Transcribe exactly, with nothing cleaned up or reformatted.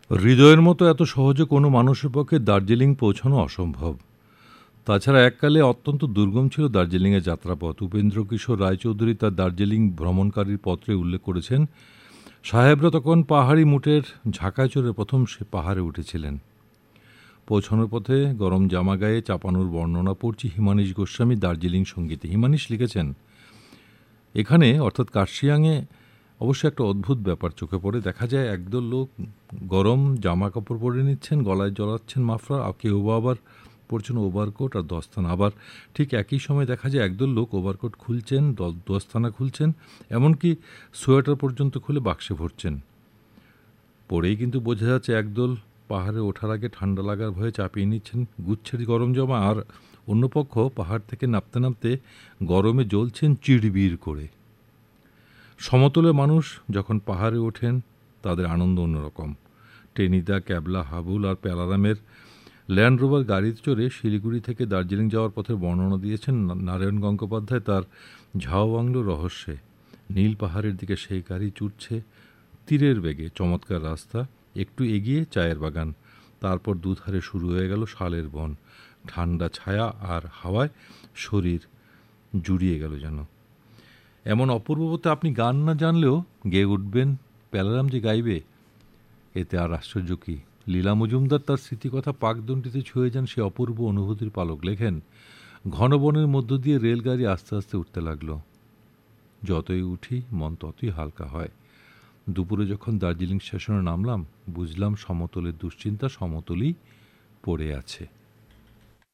হৃদয়ের মতো এত সহজে কোনো মানুষের পক্ষে দার্জিলিং পৌঁছানো অসম্ভব। তাছাড়া এককালে অত্যন্ত দুর্গম ছিল দার্জিলিংয়ের যাত্রাপথ। উপেন্দ্র কিশোর রায়চৌধুরী তার দার্জিলিং ভ্রমণকারীর পত্রে উল্লেখ করেছেন, সাহেবরা তখন পাহাড়ি মুটের ঝাঁকায় চড়ে প্রথম সে পাহাড়ে উঠেছিলেন। পৌঁছানোর পথে গরম জামা গায়ে চাপানোর বর্ণনা পড়ছি হিমানীশ গোস্বামী দার্জিলিং সঙ্গীতে। হিমানীশ লিখেছেন, এখানে অর্থাৎ কার্শিয়াংয়ে অবশ্য একটা অদ্ভুত ব্যাপার চোখে পড়ে। দেখা যায় একদল লোক গরম জামা কাপড় পরে নিচ্ছেন, গলায় জড়াচ্ছেন মাফলার, আর কেউ বা আবার পরছেন ওভারকোট আর দস্তানা। আবার ঠিক একই সময় দেখা যায় একদল লোক ওভারকোট খুলছেন, দস্তানা খুলছেন, এমনকি সোয়েটার পর্যন্ত খুলে বাক্সে ভরছেন। পরেই কিন্তু বোঝা যাচ্ছে একদল পাহাড়ে ওঠার আগে ঠান্ডা লাগার ভয়ে চাপিয়ে নিচ্ছেন গুচ্ছের গরম জামা, আর অন্য পক্ষ পাহাড় থেকে নামতে নামতে গরমে জ্বলছেন চিড়বিড় করে। সমতলে মানুষ যখন পাহাড়ে ওঠেন তাদের আনন্দ অন্যরকম। টেনিদা, ক্যাবলা, হাবুল আর প্যালারামের ল্যান্ড রোভার গাড়িতে চড়ে শিলিগুড়ি থেকে দার্জিলিং যাওয়ার পথের বর্ণনা দিয়েছেন নারায়ণ গঙ্গোপাধ্যায় তার ঝাও রহস্যে। নীল পাহাড়ের দিকে সেই গাড়ি ছুটছে তীরের বেগে, চমৎকার রাস্তা, একটু এগিয়ে চায়ের বাগান, তারপর দুধারে শুরু হয়ে গেল শালের বন। ঠান্ডা ছায়া আর হাওয়ায় শরীর জুড়িয়ে গেল যেন। এমন অপূর্বতে আপনি গান না জানলেও গেয়ে উঠবেন, প্যালারাম যে গাইবে এতে আর আশ্চর্য কী। লীলা মজুমদার তার স্মৃতিকথা পাকদণ্ডিতে ছুঁয়ে যান সে অপূর্ব অনুভূতির পালক। লেখেন, ঘন বনের মধ্য দিয়ে রেলগাড়ি আস্তে আস্তে উঠতে লাগলো। যতই উঠি মন ততই হালকা হয়। দুপুরে যখন দার্জিলিং স্টেশনে নামলাম বুঝলাম সমতলের দুশ্চিন্তা সমতলই পড়ে আছে।